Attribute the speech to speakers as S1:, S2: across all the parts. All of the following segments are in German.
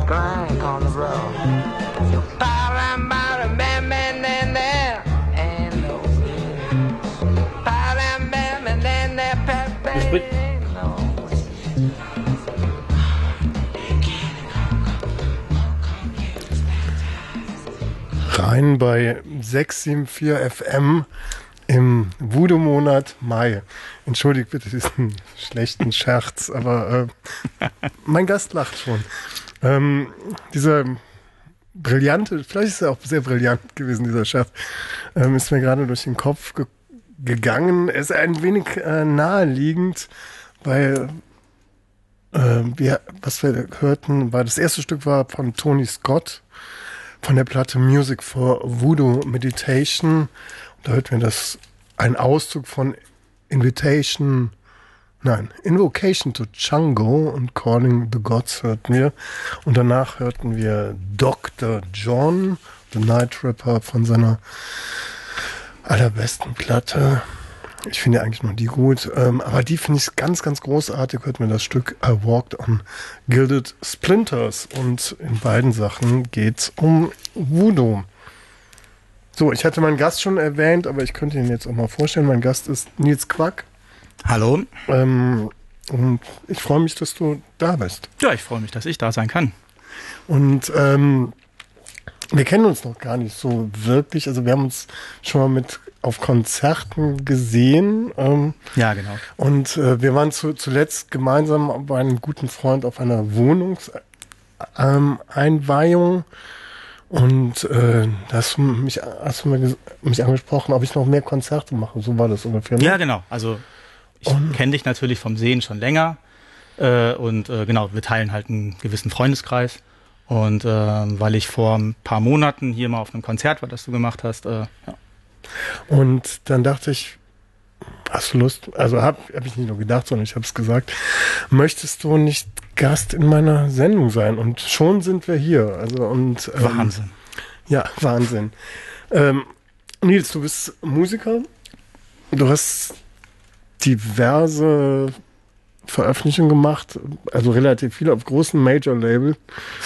S1: clank on the road. Bottom, bottom, bam, bam, bam, there. Ain't no wind. Bottom, bam, bam, bam, there, pep, bam, ain't no wind.
S2: Rein bei 674 FM im Voodoo-Monat Mai. Entschuldigt bitte diesen schlechten Scherz, aber mein Gast lacht schon. Dieser brillante, vielleicht ist er auch sehr brillant gewesen, dieser Scherz, ist mir gerade durch den Kopf gegangen. Er ist ein wenig naheliegend, weil was wir hörten, das erste Stück war von Tony Scott, von der Platte Music for Voodoo Meditation. Da hörten wir ein Auszug von Invocation to Chango und Calling the Gods hörten wir. Und danach hörten wir Dr. John, The Night Rapper, von seiner allerbesten Platte. Ich finde eigentlich nur die gut, aber die finde ich ganz, ganz großartig. Hört mir das Stück I Walked on Gilded Splinters, und in beiden Sachen geht's um Voodoo. So, ich hatte meinen Gast schon erwähnt, aber ich könnte ihn jetzt auch mal vorstellen. Mein Gast ist Nils Quack.
S3: Hallo.
S2: Und ich freue mich, dass du da bist.
S3: Ja, ich freue mich, dass ich da sein kann.
S2: Und wir kennen uns noch gar nicht so wirklich. Also wir haben uns schon mal auf Konzerten gesehen.
S3: Ja, genau.
S2: Und wir waren zuletzt gemeinsam bei einem guten Freund auf einer Wohnungseinweihung. Und da hast du mich angesprochen, ob ich noch mehr Konzerte mache. So war das ungefähr. Ne?
S3: Ja, genau. Also ich kenne dich natürlich vom Sehen schon länger. Genau, wir teilen halt einen gewissen Freundeskreis. Und weil ich vor ein paar Monaten hier mal auf einem Konzert war, das du gemacht hast, ja.
S2: Und dann dachte ich, hast du Lust? Also hab ich nicht nur gedacht, sondern ich habe es gesagt. Möchtest du nicht Gast in meiner Sendung sein? Und schon sind wir hier.
S3: Wahnsinn.
S2: Ja, Wahnsinn. Nils, du bist Musiker. Du hast diverse Veröffentlichungen gemacht, also relativ viele auf großen Major-Label.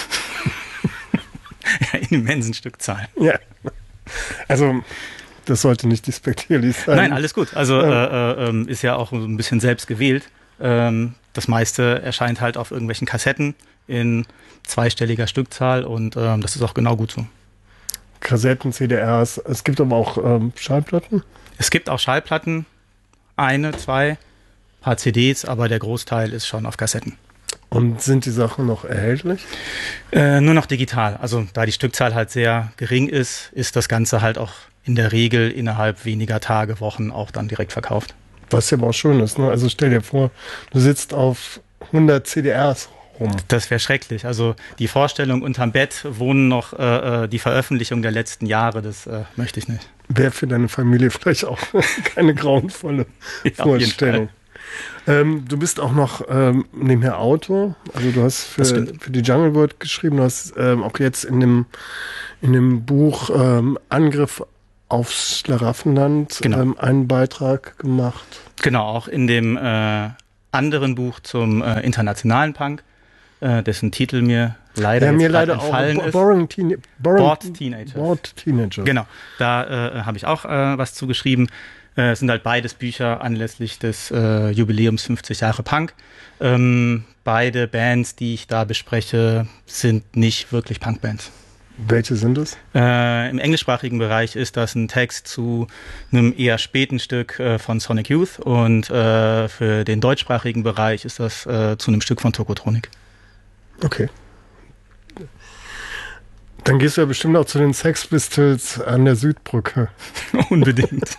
S3: Ja, in immensen Stückzahlen.
S2: Ja. Also das sollte nicht despektierlich sein.
S3: Nein, alles gut. Also ist ja auch ein bisschen selbst gewählt. Das meiste erscheint halt auf irgendwelchen Kassetten in zweistelliger Stückzahl, und das ist auch genau gut so.
S2: Kassetten, CDRs, es gibt aber auch Schallplatten?
S3: Es gibt auch Schallplatten, 1, 2, paar CDs, aber der Großteil ist schon auf Kassetten.
S2: Und sind die Sachen noch erhältlich?
S3: Nur noch digital. Also da die Stückzahl halt sehr gering ist, ist das Ganze halt auch in der Regel innerhalb weniger Tage, Wochen auch dann direkt verkauft.
S2: Was ja aber auch schön ist, ne? Also stell dir vor, du sitzt auf 100 CDRs rum.
S3: Das wäre schrecklich. Also die Vorstellung, unterm Bett wohnen noch die Veröffentlichung der letzten Jahre, das möchte ich nicht.
S2: Wäre für deine Familie vielleicht auch keine grauenvolle Vorstellung. Du bist auch noch nebenher Autor. Also du hast für die Jungle World geschrieben. Du hast auch jetzt in dem Buch Angriff aufs Schlaraffenland einen Beitrag gemacht.
S3: Genau, auch in dem anderen Buch zum internationalen Punk, dessen Titel mir leider entfallen ist. Bored Teenagers. Genau, da habe ich auch was zugeschrieben. Es sind halt beides Bücher anlässlich des Jubiläums 50 Jahre Punk. Beide Bands, die ich da bespreche, sind nicht wirklich Punkbands.
S2: Welche sind es?
S3: Im englischsprachigen Bereich ist das ein Text zu einem eher späten Stück von Sonic Youth, und für den deutschsprachigen Bereich ist das zu einem Stück von Tokotronic.
S2: Okay. Dann gehst du ja bestimmt auch zu den Sex Pistols an der Südbrücke.
S3: Unbedingt.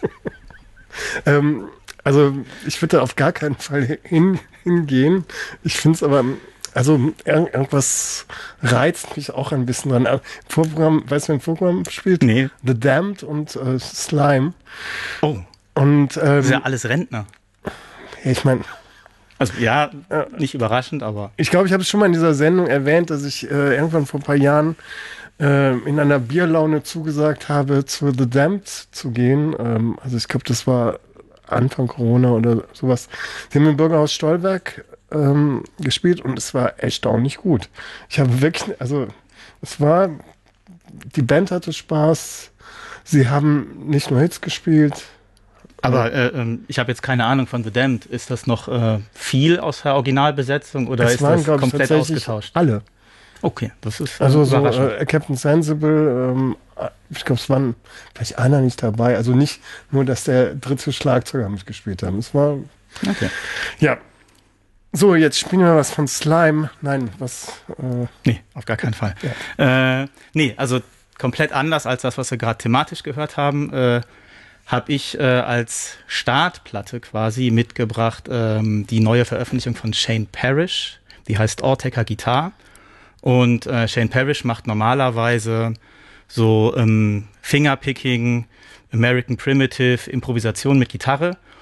S2: Also ich würde da auf gar keinen Fall hingehen. Ich finde es aber, also irgendwas reizt mich auch ein bisschen dran. Vorprogramm, weißt du, wer ein Vorprogramm spielt?
S3: Nee.
S2: The Damned und Slime.
S3: Oh.
S2: Und
S3: das ist ja alles Rentner.
S2: Ja, ich meine,
S3: also ja, nicht überraschend, aber...
S2: Ich glaube, ich habe es schon mal in dieser Sendung erwähnt, dass ich irgendwann vor ein paar Jahren in einer Bierlaune zugesagt habe, zu The Damned zu gehen. Also ich glaube, das war Anfang Corona oder sowas. Die haben im Bürgerhaus Stolberg gespielt und es war erstaunlich gut. Ich habe wirklich, also die Band hatte Spaß, sie haben nicht nur Hits gespielt.
S3: Aber ich habe jetzt keine Ahnung von The Damned. Ist das noch viel aus der Originalbesetzung oder ist das komplett ausgetauscht?
S2: Alle.
S3: Okay, das ist
S2: also so Captain Sensible, ich glaube, es waren vielleicht einer nicht dabei. Also nicht nur, dass der dritte Schlagzeuger mitgespielt hat. Es war
S3: okay.
S2: Ja. So, jetzt spielen wir was von Slime. Nein, was?
S3: Nee, auf gar keinen Fall. Ja. Nee, also komplett anders als das, was wir gerade thematisch gehört haben, habe ich als Startplatte quasi mitgebracht die neue Veröffentlichung von Shane Parrish. Die heißt Autechre Guitar. Und Shane Parrish macht normalerweise so Fingerpicking, American Primitive, Improvisation mit Gitarre.